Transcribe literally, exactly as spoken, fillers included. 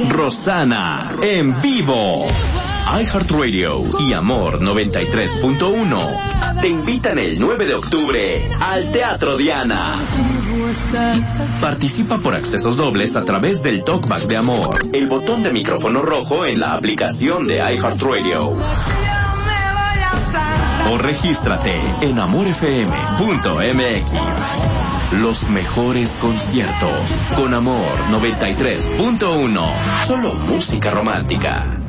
Rosana en vivo. iHeartRadio y Amor noventa y tres punto uno te invitan el nueve de octubre al Teatro Diana. Participa por accesos dobles a través del Talkback de Amor, el botón de micrófono rojo en la aplicación de iHeartRadio. O regístrate en amor f m punto m x. Los mejores conciertos con Amor noventa y tres punto uno. Solo música romántica.